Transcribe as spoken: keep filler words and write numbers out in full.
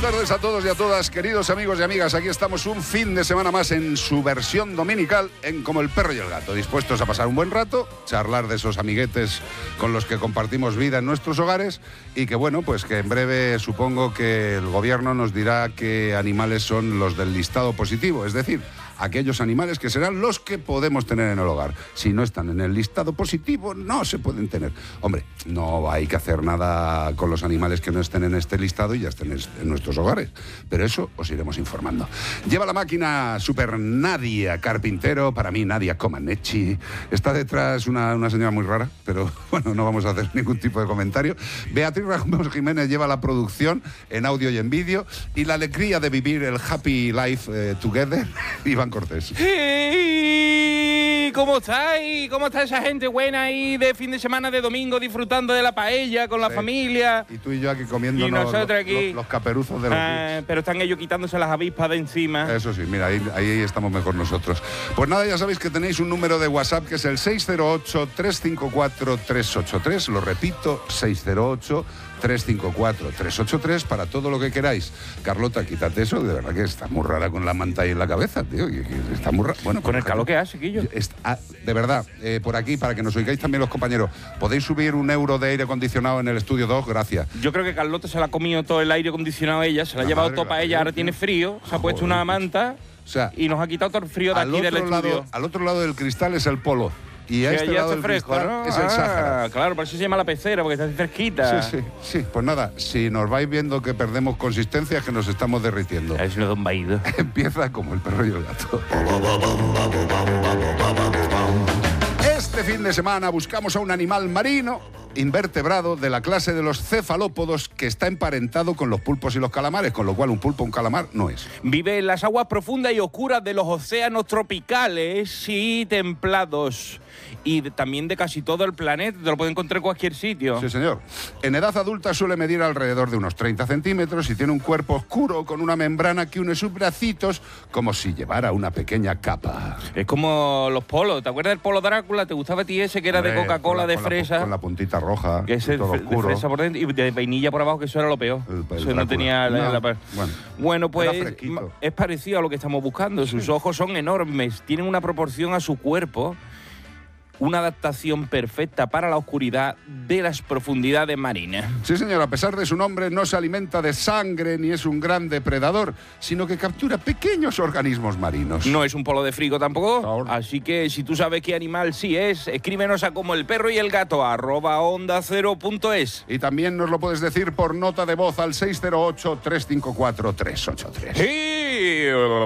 tardes a todos y a todas, queridos amigos y amigas. Aquí estamos un fin de semana más en su versión dominical en Como el Perro y el Gato, dispuestos a pasar un buen rato, charlar de esos amiguetes con los que compartimos vida en nuestros hogares y que, bueno, pues que en breve supongo que el gobierno nos dirá qué animales son los del listado positivo, es decir, aquellos animales que serán los que podemos tener en el hogar. Si no están en el listado positivo, no se pueden tener. Hombre, no hay que hacer nada con los animales que no estén en este listado y ya estén en nuestros hogares. Pero eso os iremos informando. Lleva la máquina Super Nadia Carpintero, para mí Nadia Comaneci. Está detrás una, una señora muy rara, pero bueno, no vamos a hacer ningún tipo de comentario. Beatriz Ramos Jiménez lleva la producción en audio y en vídeo y la alegría de vivir el Happy Life eh, Together. Iván Cortés. ¡Hey! ¿Cómo estáis? ¿Cómo está esa gente buena ahí de fin de semana, de domingo, disfrutando de la paella con la Sí. familia? Y tú y yo aquí comiendo Y nosotros los, aquí. los, los caperuzos de los Ah, pero están ellos quitándose las avispas de encima. Eso sí, mira, ahí, ahí estamos mejor nosotros. Pues nada, ya sabéis que tenéis un número de WhatsApp que es el seis cero ocho, tres cinco cuatro, tres ocho tres. Lo repito, seis cero ocho, tres cinco cuatro, tres ocho tres para todo lo que queráis. Carlota, quítate eso, de verdad que está muy rara con la manta ahí en la cabeza, tío. que- que Está muy rara. Bueno, Con el calor que hace, Quillo. Está- ah, de verdad, eh, por aquí, para que nos oigáis también los compañeros, ¿podéis subir un euro de aire acondicionado en el estudio dos? Gracias. Yo creo que Carlota se la ha comido todo el aire acondicionado ella, se la ha La llevado madre todo que para la ella, parió, ahora tío. tiene frío, se ha puesto Joder, una manta O sea, y nos ha quitado todo el frío de al aquí del otro, estudio. lado, al otro lado del cristal es el polo. Y a Sí, este allá lado está del fresco, cristal ¿no? es el Ah, Sáhara. claro, por eso se llama la pecera, porque está así cerquita. Sí, sí, sí. Pues nada, si nos vais viendo que perdemos consistencia, es que nos estamos derritiendo. Es una don Baído. Empieza como el perro y el gato. Este fin de semana buscamos a un animal marino invertebrado de la clase de los cefalópodos que está emparentado con los pulpos y los calamares, con lo cual un pulpo o un calamar no es. Vive en las aguas profundas y oscuras de los océanos tropicales y templados. Y de- también de casi todo el planeta, te lo puedes encontrar en cualquier sitio. Sí, señor. En edad adulta suele medir alrededor de unos treinta centímetros y tiene un cuerpo oscuro con una membrana que une sus bracitos como si llevara una pequeña capa. Es como los polos. ¿Te acuerdas del polo Drácula? ¿Te gustaba a ti ese que era de Hombre, Coca-Cola, con la- de con la- fresa? con la puntita roja, Que es y el todo fre- de oscuro. fresa por dentro y de vainilla por abajo, que eso era lo peor. El- el eso Drácula. no tenía la, No, la- bueno, Bueno, era pues fresquito. ma- es parecido a lo que estamos buscando. Sus ojos son enormes, tienen una proporción a su cuerpo, una adaptación perfecta para la oscuridad de las profundidades marinas. Sí, señor, a pesar de su nombre, no se alimenta de sangre ni es un gran depredador, sino que captura pequeños organismos marinos. No es un polo de frigo tampoco, Ahora. así que si tú sabes qué animal sí es, escríbenos a como el perro y el gato arroba onda cero punto es. Y también nos lo puedes decir por nota de voz al seis cero ocho, tres cinco cuatro, tres ocho tres. ¡Sí!